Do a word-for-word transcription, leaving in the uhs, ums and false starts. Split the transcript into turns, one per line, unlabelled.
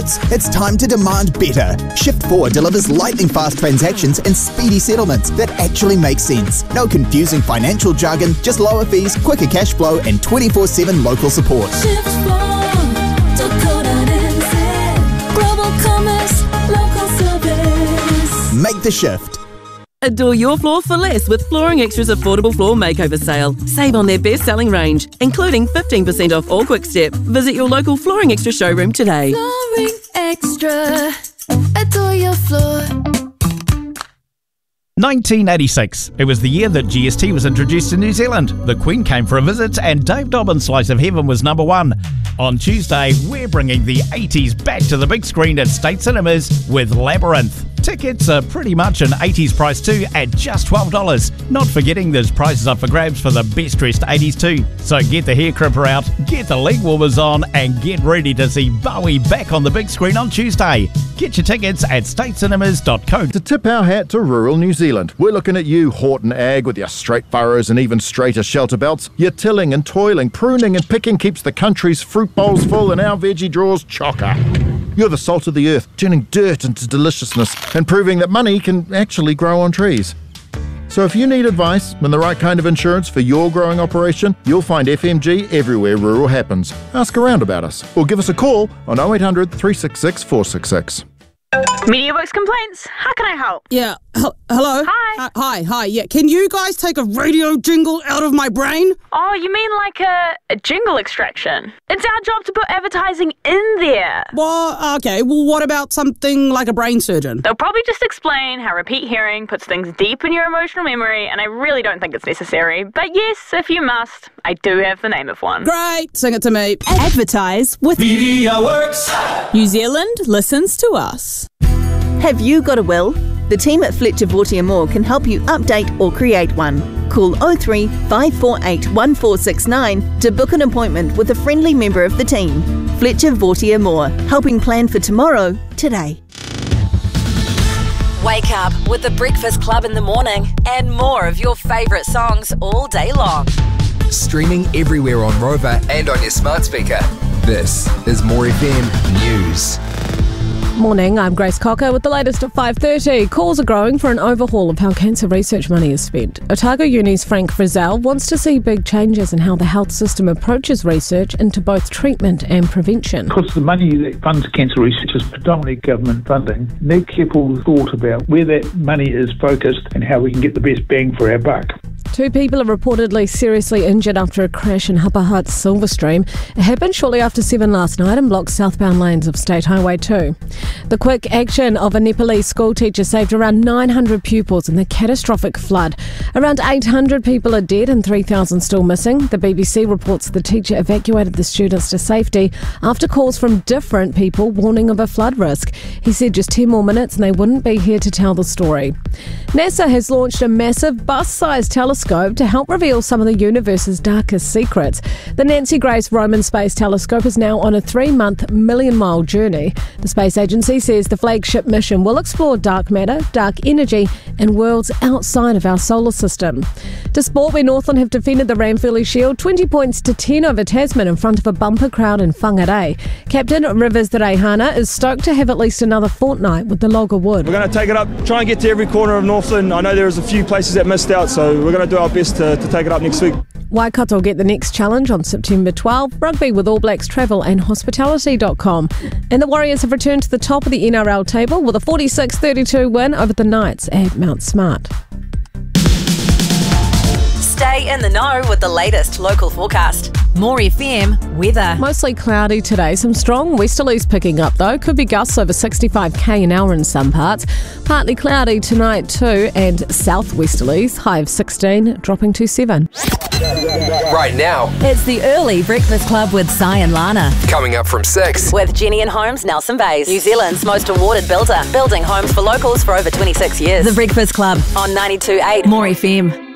It's time to demand better. Shift four delivers lightning-fast transactions and speedy settlements that actually make sense. No confusing financial jargon, just lower fees, quicker cash flow, and twenty-four seven local support.
Shift four, Global commerce, local service.
Make the shift.
Adore your floor for less with Flooring Extra's affordable floor makeover sale. Save on their best-selling range, including fifteen percent off all Quickstep. Visit your local Flooring Extra showroom today.
Flooring Extra. Adore your floor.
nineteen eighty-six. It was the year that G S T was introduced to New Zealand. The Queen came for a visit and Dave Dobbyn's Slice of Heaven was number one. On Tuesday, we're bringing the eighties back to the big screen at State Cinemas with Labyrinth. Tickets are pretty much an eighties price too at just twelve dollars. Not forgetting there's prizes up for grabs for the best dressed eighties too. So get the hair cripper out, get the leg warmers on and get ready to see Bowie back on the big screen on Tuesday. Get your tickets at state cinemas dot co.
To tip our hat to rural New Zealand, we're looking at you, Horton Ag, with your straight furrows and even straighter shelter belts. Your tilling and toiling, pruning and picking keeps the country's fruit bowls full and our veggie drawers chocker. You're the salt of the earth, turning dirt into deliciousness and proving that money can actually grow on trees. So if you need advice and the right kind of insurance for your growing operation, you'll find F M G everywhere rural happens. Ask around about us or give us a call on oh eight hundred, three six six, four six six.
MediaWorks Complaints, how can I help?
Yeah, H- hello?
Hi.
Uh, hi, hi, yeah. Can you guys take a radio jingle out of my brain?
Oh, you mean like a, a jingle extraction? It's our job to put advertising in there.
Well, okay, well, what about something like a brain surgeon?
They'll probably just explain how repeat hearing puts things deep in your emotional memory, and I really don't think it's necessary. But yes, if you must, I do have the name of one.
Great, sing it to me.
Advertise with MediaWorks. New Zealand listens to us.
Have you got a will? The team at Fletcher Vautier Moore can help you update or create one. Call oh three, five four eight, one four six nine to book an appointment with a friendly member of the team. Fletcher Vautier Moore, helping plan for tomorrow, today.
Wake up with the Breakfast Club in the morning and more of your favourite songs all day long.
Streaming everywhere on Rover and on your smart speaker. This is More F M News.
Morning, I'm Grace Cocker with the latest at five thirty. Calls are growing for an overhaul of how cancer research money is spent. Otago Uni's Frank Frizzell wants to see big changes in how the health system approaches research into both treatment and prevention.
Because the money that funds cancer research is predominantly government funding, need careful thought about where that money is focused and how we can get the best bang for our buck.
Two people are reportedly seriously injured after a crash in Hapa Hutt's Silverstream. It happened shortly after seven last night and blocked southbound lanes of State Highway two. The quick action of a Nepalese school teacher saved around nine hundred pupils in the catastrophic flood. Around eight hundred people are dead and three thousand still missing. The B B C reports the teacher evacuated the students to safety after calls from different people warning of a flood risk. He said just ten more minutes and they wouldn't be here to tell the story. NASA has launched a massive bus-sized telescope to help reveal some of the universe's darkest secrets. The Nancy Grace Roman Space Telescope is now on a three-month, million-mile journey. The space agency says the flagship mission will explore dark matter, dark energy and worlds outside of our solar system. To sport, where Northland have defended the Ranfurly Shield twenty points to ten over Tasman in front of a bumper crowd in Whangarei. Captain Rivers Reihana is stoked to have at least another fortnight with the log of wood.
We're going to take it up, try and get to every corner of Northland. I know there's a few places that missed out, so we're going to do our best to, to take it up next week.
Waikato will get the next challenge on September twelfth. Rugby with All Blacks Travel and Hospitality dot com. And the Warriors have returned to the top of the N R L table with a forty-six thirty-two win over the Knights at Mount Smart.
Stay in the know with the latest local forecast. More F M weather.
Mostly cloudy today. Some strong westerlies picking up though. Could be gusts over sixty-five k an hour in some parts. Partly cloudy tonight too, and southwesterlies. High of sixteen, dropping to seven.
Right now,
it's the early Breakfast Club with Si and Lana.
Coming up from six.
With Jenny and Homes Nelson Bays, New Zealand's most awarded builder. Building homes for locals for over twenty-six years. The Breakfast Club on ninety-two point eight More F M.